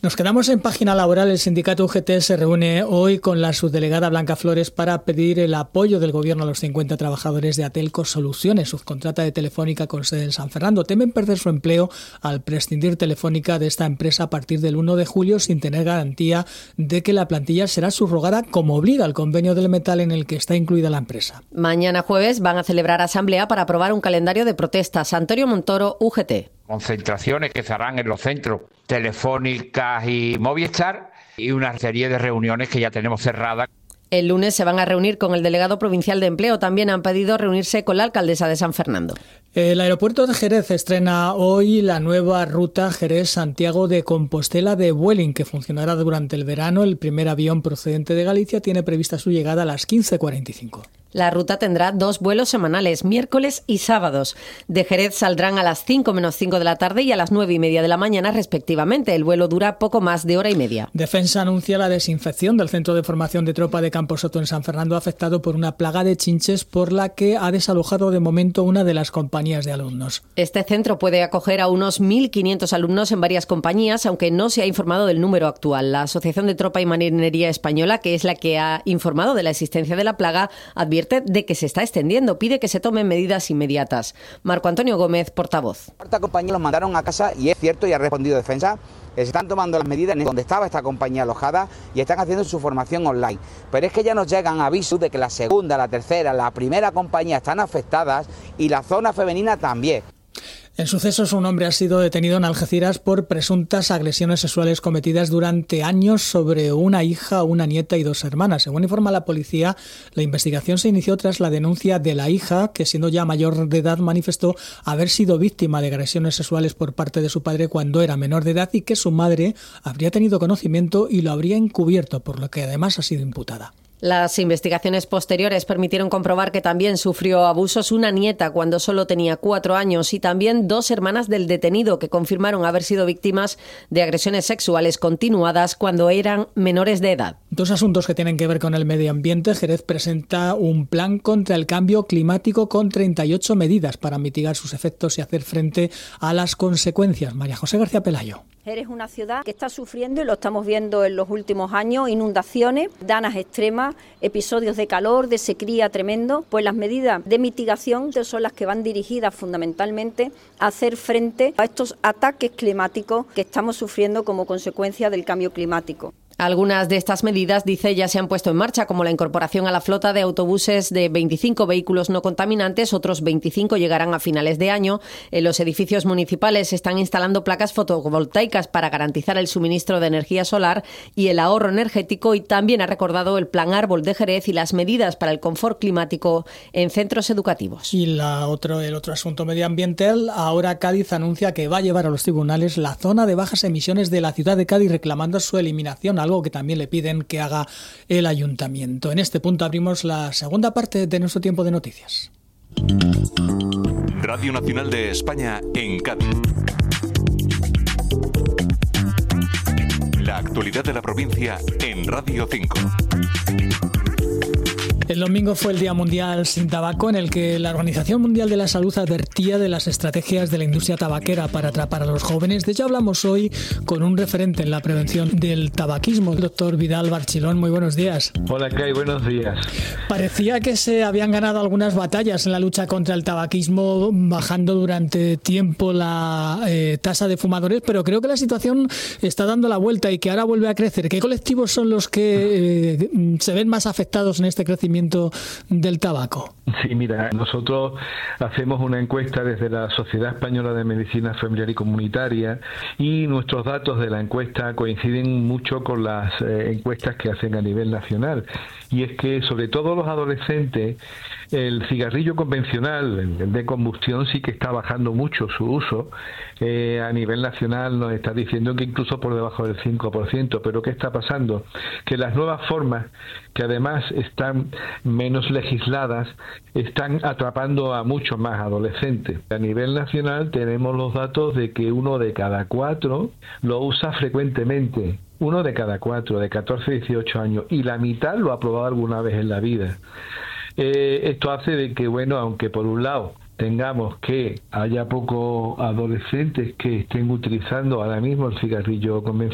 Nos quedamos en página laboral. El sindicato UGT se reúne hoy con la subdelegada Blanca Flores para pedir el apoyo del Gobierno a los 50 trabajadores de Atelco Soluciones, subcontrata de Telefónica con sede en San Fernando. Temen perder su empleo al prescindir Telefónica de esta empresa a partir del 1 de julio sin tener garantía de que la plantilla será subrogada como obliga el convenio del metal en el que está incluida la empresa. Mañana jueves van a celebrar asamblea para aprobar un calendario de protestas. Antonio Montoro, UGT. Concentraciones que se harán en los centros Telefónica y Movistar y una serie de reuniones que ya tenemos cerradas. El lunes se van a reunir con el delegado provincial de Empleo. También han pedido reunirse con la alcaldesa de San Fernando. El aeropuerto de Jerez estrena hoy la nueva ruta Jerez-Santiago de Compostela de Vueling, que funcionará durante el verano. El primer avión procedente de Galicia tiene prevista su llegada a las 15:45. La ruta tendrá 2 vuelos semanales, miércoles y sábados. De Jerez saldrán a las 5 menos 5 de la tarde y a las 9 y media de la mañana, respectivamente. El vuelo dura poco más de hora y media. Defensa anuncia la desinfección del centro de formación de tropa de Camposoto en San Fernando, afectado por una plaga de chinches por la que ha desalojado de momento una de las compañías de alumnos. Este centro puede acoger a unos 1.500 alumnos en varias compañías, aunque no se ha informado del número actual. La Asociación de Tropa y Marinería Española, que es la que ha informado de la existencia de la plaga, advierte de que se está extendiendo. Pide que se tomen medidas inmediatas. Marco Antonio Gómez, portavoz. Esta compañía los mandaron a casa y es cierto y ha respondido Defensa. Se están tomando las medidas en donde estaba esta compañía alojada y están haciendo su formación online. Pero es que ya nos llegan avisos de que la segunda, la tercera, la primera compañía están afectadas y la zona femenina también. En sucesos, un hombre ha sido detenido en Algeciras por presuntas agresiones sexuales cometidas durante años sobre una hija, una nieta y 2 hermanas. Según informa la policía, la investigación se inició tras la denuncia de la hija, que siendo ya mayor de edad manifestó haber sido víctima de agresiones sexuales por parte de su padre cuando era menor de edad y que su madre habría tenido conocimiento y lo habría encubierto, por lo que además ha sido imputada. Las investigaciones posteriores permitieron comprobar que también sufrió abusos una nieta cuando solo tenía 4 años y también 2 hermanas del detenido que confirmaron haber sido víctimas de agresiones sexuales continuadas cuando eran menores de edad. 2 asuntos que tienen que ver con el medio ambiente. Jerez presenta un plan contra el cambio climático con 38 medidas para mitigar sus efectos y hacer frente a las consecuencias. María José García Pelayo. Jerez es una ciudad que está sufriendo, y lo estamos viendo en los últimos años, inundaciones, danas extremas, episodios de calor, de sequía tremendo. Pues las medidas de mitigación son las que van dirigidas fundamentalmente a hacer frente a estos ataques climáticos que estamos sufriendo como consecuencia del cambio climático. Algunas de estas medidas, dice, ya se han puesto en marcha, como la incorporación a la flota de autobuses de 25 vehículos no contaminantes. Otros 25 llegarán a finales de año. En los edificios municipales se están instalando placas fotovoltaicas para garantizar el suministro de energía solar y el ahorro energético. Y también ha recordado el Plan Árbol de Jerez y las medidas para el confort climático en centros educativos. Y el otro asunto medioambiental. Ahora Cádiz anuncia que va a llevar a los tribunales la zona de bajas emisiones de la ciudad de Cádiz, reclamando su eliminación, algo que también le piden que haga el ayuntamiento. En este punto abrimos la segunda parte de nuestro tiempo de noticias. Radio Nacional de España en Cádiz. La actualidad de la provincia en Radio 5. El domingo fue el Día Mundial sin Tabaco, en el que la Organización Mundial de la Salud advertía de las estrategias de la industria tabaquera para atrapar a los jóvenes. De ello hablamos hoy con un referente en la prevención del tabaquismo, el doctor Vidal Barchilón. Muy buenos días. Hola, Kai, buenos días. Parecía que se habían ganado algunas batallas en la lucha contra el tabaquismo, bajando durante tiempo la tasa de fumadores, pero creo que la situación está dando la vuelta y que ahora vuelve a crecer. ¿Qué colectivos son los que se ven más afectados en este crecimiento del tabaco? Sí, mira, nosotros hacemos una encuesta desde la Sociedad Española de Medicina Familiar y Comunitaria y nuestros datos de la encuesta coinciden mucho con las encuestas que hacen a nivel nacional. Y es que, sobre todo los adolescentes, el cigarrillo convencional, el de combustión, sí que está bajando mucho su uso. A nivel nacional nos está diciendo que incluso por debajo del 5%. Pero ¿qué está pasando? Que las nuevas formas, que además están menos legisladas, están atrapando a muchos más adolescentes. A nivel nacional tenemos los datos de que 1 de cada 4 lo usa frecuentemente. 1 de cada 4, de 14 a 18 años, y la mitad lo ha probado alguna vez en la vida. Esto hace de que, bueno, aunque por un lado tengamos que haya pocos adolescentes que estén utilizando ahora mismo el cigarrillo convencional,